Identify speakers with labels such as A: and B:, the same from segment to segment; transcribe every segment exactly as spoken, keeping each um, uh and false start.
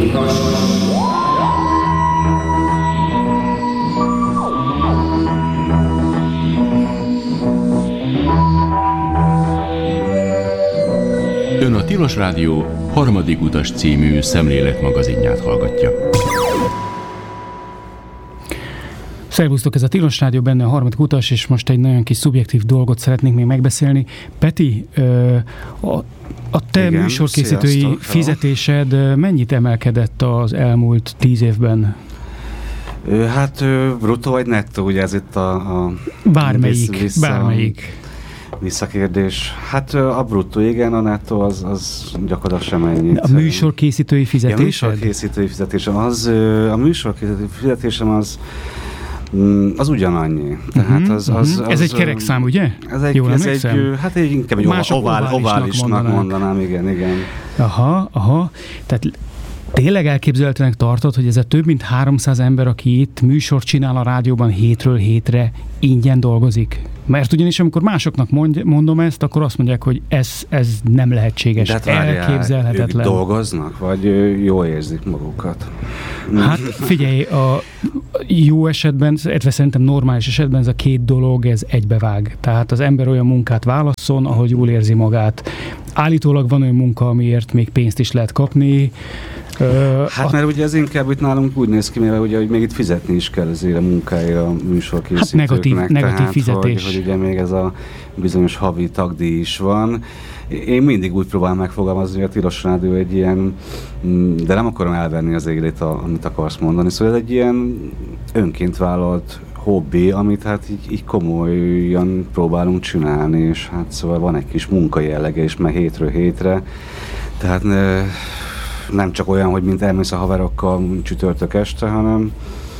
A: utas.
B: Ön a Tilos Rádió harmadik utas című szemléletmagazinját hallgatja.
C: Szervusztok, ez a Tilos Rádió, benne a harmadik utas, és most egy nagyon kis szubjektív dolgot szeretnénk még megbeszélni. Peti, a, a te Igen, műsorkészítői sziasztok. fizetésed mennyit emelkedett az elmúlt tíz évben?
D: Hát bruttó vagy nettó, ugye ez itt a... a
C: bármelyik, vissza, bármelyik.
D: Visszakérdés. Hát a bruttó igen, a nettó az, az gyakorlatilag sem ennyit.
C: A műsorkészítői fizetésed?
D: Ja, a műsorkészítői fizetésem az, a műsorkészítői fizetésem az az ugyanannyi. Tehát az, az, az,
C: ez egy kerekszám, ugye?
D: Ez egy, ez egy hát egy, inkább egy ovál, oválisnak mondanám. mondanám, igen, igen.
C: Aha, aha. Tehát tényleg elképzelhetőnek tartod, hogy ez a több mint háromszáz ember, aki itt műsort csinál a rádióban hétről hétre, ingyen dolgozik? Mert ugyanis amikor másoknak mond, mondom ezt, akkor azt mondják, hogy ez, ez nem lehetséges,
D: de hát várjál,
C: elképzelhetetlen.
D: Ők dolgoznak, vagy jól érzik magukat?
C: Hát figyelj, a jó esetben, illetve szerintem normális esetben ez a két dolog, ez egybevág. Tehát az ember olyan munkát válasszon, ahol jól érzi magát. Állítólag van olyan munka, amiért még pénzt is lehet kapni.
D: Hát a... mert ugye ez inkább itt nálunk úgy néz ki, mivel ugye, hogy még itt fizetni is kell ezért a munkáért a műsorkészítőknek.
C: Hát negatív, negatív
D: tehát,
C: fizetés.
D: Hogy, hogy ugye még ez a bizonyos havi tagdíj is van. Én mindig úgy próbálom megfogalmazni, hogy a Tilos Rádió egy ilyen, de nem akarom elvenni az égét, amit akarsz mondani, szóval ez egy ilyen önként vállalt hobbi, amit hát így, így komolyan próbálunk csinálni, és hát szóval van egy kis munkajellege is, mert hétről hétre, tehát ne, nem csak olyan, hogy mint elmész a haverokkal csütörtök este, hanem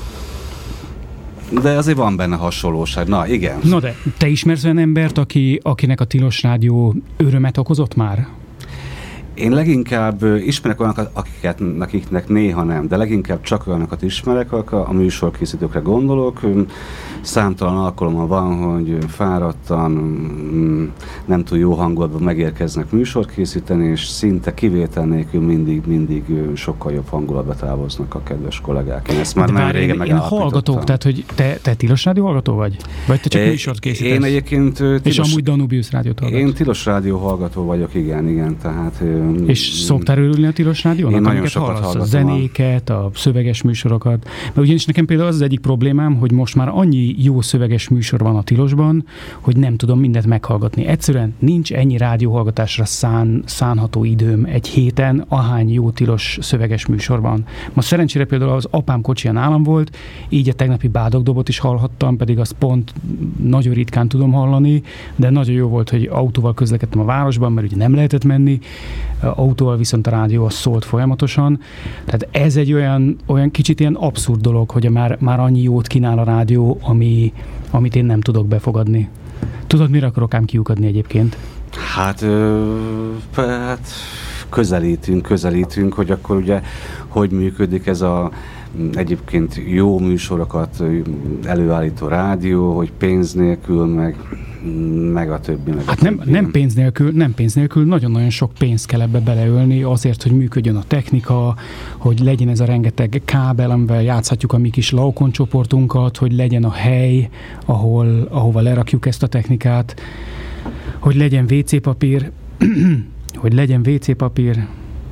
D: de azért van benne hasonlóság. Na, igen.
C: Na de, te ismersz olyan embert, aki, akinek a Tilos Rádió örömet okozott már?
D: Én leginkább ismerek olyanokat, akiket, akiknek néha nem, de leginkább csak olyanokat ismerek, a, a műsorkészítőkre gondolok. Számtalan alkalommal van, hogy fáradtan, nem túl jó hangulatban megérkeznek műsort készíteni, és szinte kivétel nélkül mindig, mindig sokkal jobb hangulatba távoznak a kedves kollégák. Én ezt már
C: de
D: nem
C: bár
D: régen
C: én, én hallgatók, tehát hogy te, te Tilos Rádió hallgató vagy? Vagy te csak é, műsort készítesz?
D: Én egyébként Tilos,
C: és amúgy Danubius Rádiót hallgat?
D: Én Tilos Rádió hallgató vagyok, igen, igen, tehát...
C: És szoktál örülni a Tilos Rádiónak?
D: Én nagyon sokat hallgatom.
C: A zenéket, a szöveges műsorokat. Mert ugyanis nekem például az az egyik problémám, hogy most már annyi jó szöveges műsor van a Tilosban, hogy nem tudom mindent meghallgatni. Egyszerűen nincs ennyi rádióhallgatásra szán, szánható időm egy héten, ahány jó tilos szöveges műsor van. Most szerencsére például az apám kocsija nálam volt, így a tegnapi Bádogdobot is hallhattam, pedig azt pont nagyon ritkán tudom hallani, de nagyon jó volt, hogy autóval közlekedtem a városban, mert ugye nem lehetett menni, autóval viszont a rádió az szólt folyamatosan. Tehát ez egy olyan, olyan kicsit ilyen abszurd dolog, hogy már, már annyi jót kínál a rádió, ami, amit én nem tudok befogadni. Tudod, mire akarok ám kiukadni egyébként?
D: Hát, ö, hát közelítünk, közelítünk, hogy akkor ugye hogy működik ez a egyébként jó műsorokat előállító rádió, hogy pénz nélkül, meg, meg a többi. Meg
C: hát
D: a
C: nem,
D: többi.
C: nem pénz nélkül, nem pénz nélkül, nagyon-nagyon sok pénzt kell ebbe beleölni azért, hogy működjön a technika, hogy legyen ez a rengeteg kábel, amivel játszhatjuk a mi kis Laukon csoportunkat, hogy legyen a hely, ahol, ahova lerakjuk ezt a technikát, hogy legyen vé cé papír, hogy legyen vé cé papír,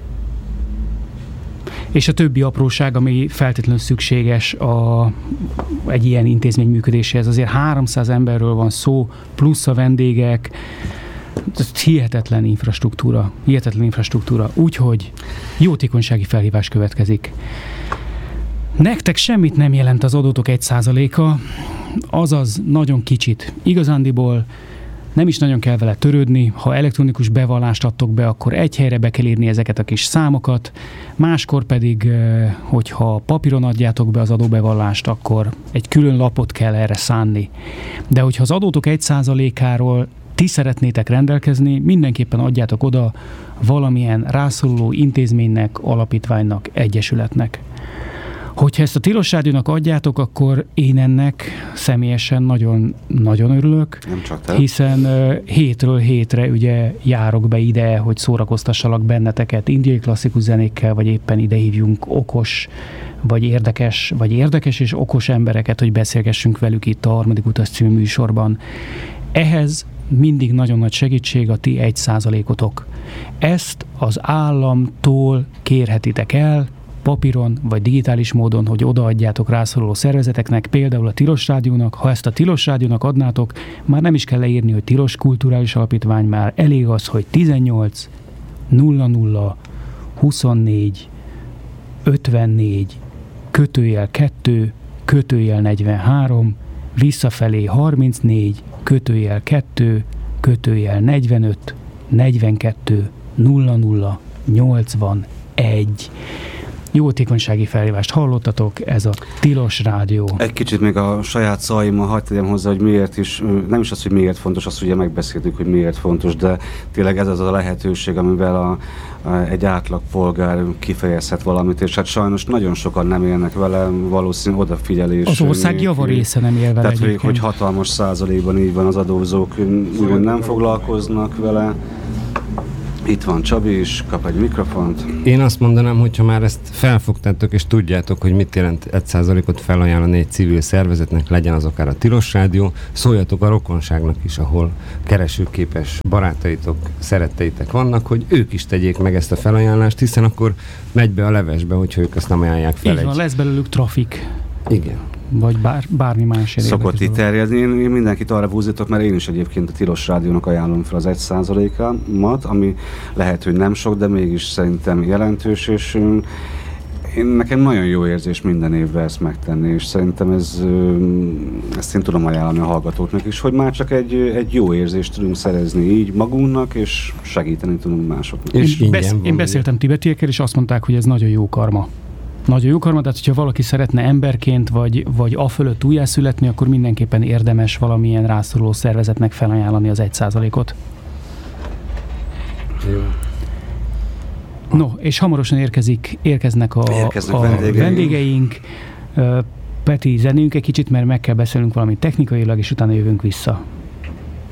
C: és a többi apróság, ami feltétlenül szükséges a, egy ilyen intézmény működéséhez. Azért háromszáz emberről van szó, plusz a vendégek, ez hihetetlen infrastruktúra, hihetetlen infrastruktúra. Úgyhogy jótékonysági felhívás következik. Nektek semmit nem jelent az adótok egy százaléka, azaz nagyon kicsit. Igazándiból nem is nagyon kell vele törődni, ha elektronikus bevallást adtok be, akkor egy helyre be kell írni ezeket a kis számokat, máskor pedig, hogyha papíron adjátok be az adóbevallást, akkor egy külön lapot kell erre szánni. De hogyha az adótok egy százalékáról ti szeretnétek rendelkezni, mindenképpen adjátok oda valamilyen rászoruló intézménynek, alapítványnak, egyesületnek. Hogyha ezt a Tilos Rádiónak adjátok, akkor én ennek személyesen nagyon, nagyon örülök,
D: Nem csak te.
C: hiszen uh, hétről hétre ugye járok be ide, hogy szórakoztassalak benneteket indiai klasszikus zenékkel, vagy éppen ide hívjunk okos, vagy érdekes, vagy érdekes és okos embereket, hogy beszélgessünk velük itt a Harmadik Utas című műsorban. Ehhez mindig nagyon nagy segítség a ti egy százalékotok. Ezt az államtól kérhetitek el, papíron vagy digitális módon, hogy odaadjátok rászoruló szervezeteknek, például a Tilos Rádiónak. Ha ezt a Tilos Rádiónak adnátok, már nem is kell leírni, hogy Tilos Kulturális Alapítvány, már elég az, hogy tizennyolc nulla nulla huszonnégy ötvennégy kötőjel kettő kötőjel negyvenhárom visszafelé harmincnégy kötőjel kettő kötőjel negyvenöt negyvenkettő nulla nulla nyolcvanegy. Jótékonysági felhívást hallottatok, ez a Tilos Rádió.
D: Egy kicsit még a saját szavaimmal hagyd tegyem hozzá, hogy miért is, nem is az, hogy miért fontos, azt ugye megbeszéltük, hogy miért fontos, de tényleg ez az a lehetőség, amivel a, a, egy átlag polgár kifejezhet valamit, és hát sajnos nagyon sokan nem élnek vele, valószínűleg odafigyelés.
C: Az ország java része nem él vele.
D: Tehát, hogy, hogy hatalmas százalékban így van, az adózók ugyan nem foglalkoznak vele. Itt van Csabi is, kap egy mikrofont.
A: Én azt mondanám, hogyha már ezt felfogtátok és tudjátok, hogy mit jelent egy százalékot felajánlani egy civil szervezetnek, legyen az akár a Tilos Rádió, szóljatok a rokonságnak is, ahol keresőképes barátaitok, szeretteitek vannak, hogy ők is tegyék meg ezt a felajánlást, hiszen akkor megy be a levesbe, hogyha ők ezt nem ajánlják fel.
C: Így van,
A: egy...
C: lesz belőlük trafik.
A: Igen.
C: Vagy bár, bármi más.
D: Szokott itt terjedni. Én mindenkit arra búzítok, mert én is egyébként a Tilos Rádiónak ajánlom fel az egy százalékamat, ami lehet, hogy nem sok, de mégis szerintem jelentős, és én, nekem nagyon jó érzés minden évben ezt megtenni, és szerintem ez, ezt én tudom ajánlani a hallgatóknak is, hogy már csak egy, egy jó érzést tudunk szerezni így magunknak, és segíteni tudunk másoknak.
A: És
C: én, besz- én beszéltem tibetiekkel, és azt mondták, hogy ez nagyon jó karma. Nagyon jó karma, tehát hogyha valaki szeretne emberként, vagy, vagy afölött újjászületni, akkor mindenképpen érdemes valamilyen rászoruló szervezetnek felajánlani az egy százalékot.
A: Jó.
C: No, és hamarosan érkezik, érkeznek a, a
D: vendégeink.
C: vendégeink. Peti, zenéljünk egy kicsit, mert meg kell beszélnünk valami technikailag, és utána jövünk vissza.